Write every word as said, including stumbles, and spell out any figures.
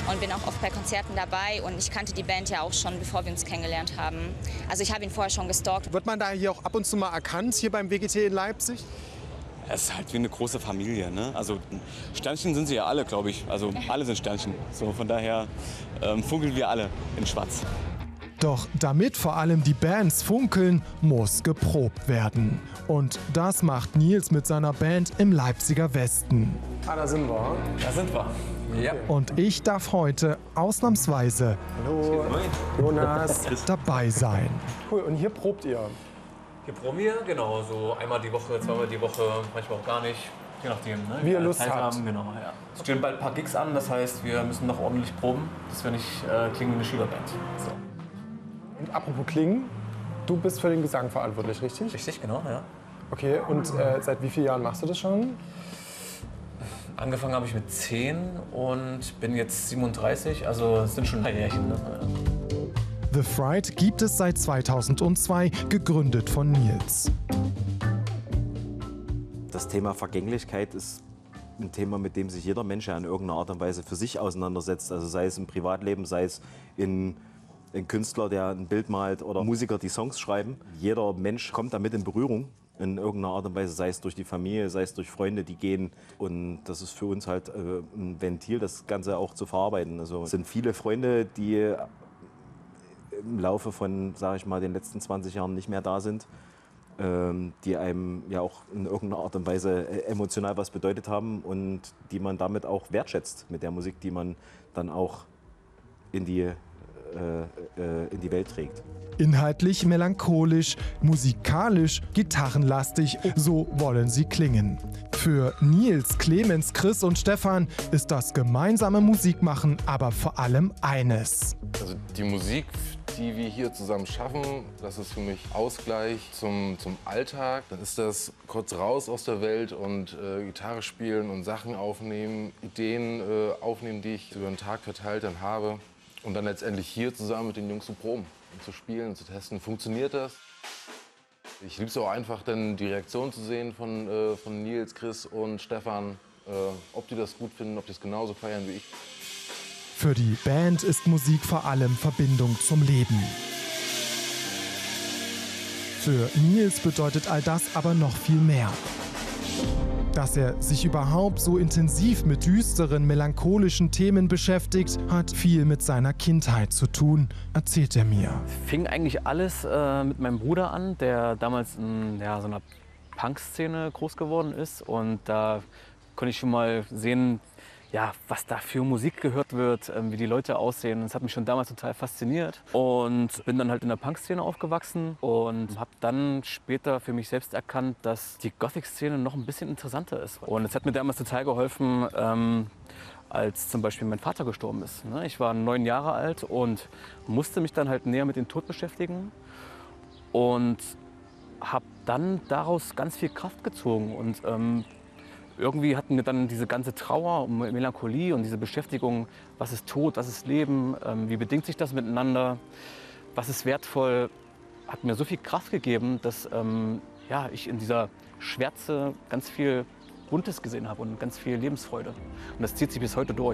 und bin auch oft bei Konzerten dabei. Und ich kannte die Band ja auch schon, bevor wir uns kennengelernt haben. Also ich habe ihn vorher schon gestalkt. Wird man da hier auch ab und zu mal erkannt, hier beim W G T in Leipzig? Es ist halt wie eine große Familie, ne? Also Sternchen sind sie ja alle, glaube ich. Also alle sind Sternchen. So, von daher ähm, funkeln wir alle in Schwarz. Doch damit vor allem die Bands funkeln, muss geprobt werden. Und das macht Nils mit seiner Band im Leipziger Westen. Ah, da sind wir. Da sind wir. Ja. Und ich darf heute ausnahmsweise Hallo, Jonas. dabei sein. Cool, und hier probt ihr? Hier proben wir, genau, so einmal die Woche, zweimal die Woche, manchmal auch gar nicht. Je nachdem, ne? Wie ihr wir Lust Zeit habt. haben, genau, ja. Es stehen bald ein paar Gigs an, das heißt, wir müssen noch ordentlich proben, dass wir nicht äh, klingen wie eine Schülerband. So. Und apropos Klingen, du bist für den Gesang verantwortlich, richtig? Richtig, genau, ja. Okay, und äh, seit wie vielen Jahren machst du das schon? Angefangen habe ich mit zehn und bin jetzt siebenunddreißig, also es sind schon ein paar Jährchen. Ne? Ja. The Fright gibt es seit zweitausendzwei, gegründet von Nils. Das Thema Vergänglichkeit ist ein Thema, mit dem sich jeder Mensch ja in irgendeiner Art und Weise für sich auseinandersetzt. Also sei es im Privatleben, sei es in ein Künstler, der ein Bild malt oder Musiker, die Songs schreiben. Jeder Mensch kommt damit in Berührung in irgendeiner Art und Weise, sei es durch die Familie, sei es durch Freunde, die gehen. Und das ist für uns halt äh, ein Ventil, das Ganze auch zu verarbeiten. Also es sind viele Freunde, die im Laufe von, sage ich mal, den letzten zwanzig Jahren nicht mehr da sind, ähm, die einem ja auch in irgendeiner Art und Weise emotional was bedeutet haben und die man damit auch wertschätzt mit der Musik, die man dann auch in die, äh, äh, in die Welt trägt. Inhaltlich melancholisch, musikalisch gitarrenlastig, so wollen sie klingen. Für Nils, Clemens, Chris und Stefan ist das gemeinsame Musikmachen aber vor allem eines. Also die Musik, die wir hier zusammen schaffen, das ist für mich Ausgleich zum, zum Alltag. Dann ist das kurz raus aus der Welt und äh, Gitarre spielen und Sachen aufnehmen, Ideen äh, aufnehmen, die ich über den Tag verteilt dann habe. Und dann letztendlich hier zusammen mit den Jungs zu proben und zu spielen und zu testen. Funktioniert das? Ich liebe es auch einfach, dann die Reaktion zu sehen von, äh, von Nils, Chris und Stefan, äh, ob die das gut finden, ob die es genauso feiern wie ich. Für die Band ist Musik vor allem Verbindung zum Leben. Für Nils bedeutet all das aber noch viel mehr. Dass er sich überhaupt so intensiv mit düsteren, melancholischen Themen beschäftigt, hat viel mit seiner Kindheit zu tun, erzählt er mir. Fing eigentlich alles äh, mit meinem Bruder an, der damals in ja, so einer Punk-Szene groß geworden ist. Und da konnte ich schon mal sehen, ja, was da für Musik gehört wird, wie die Leute aussehen. Das hat mich schon damals total fasziniert. Und bin dann halt in der Punk-Szene aufgewachsen und habe dann später für mich selbst erkannt, dass die Gothic-Szene noch ein bisschen interessanter ist. Und es hat mir damals total geholfen, ähm, als zum Beispiel mein Vater gestorben ist. Ich war neun Jahre alt und musste mich dann halt näher mit dem Tod beschäftigen. Und habe dann daraus ganz viel Kraft gezogen. Und ähm, irgendwie hatten mir dann diese ganze Trauer und Melancholie und diese Beschäftigung, was ist Tod, was ist Leben, ähm, wie bedingt sich das miteinander, was ist wertvoll, hat mir so viel Kraft gegeben, dass ähm, ja, ich in dieser Schwärze ganz viel Buntes gesehen habe und ganz viel Lebensfreude. Und das zieht sich bis heute durch.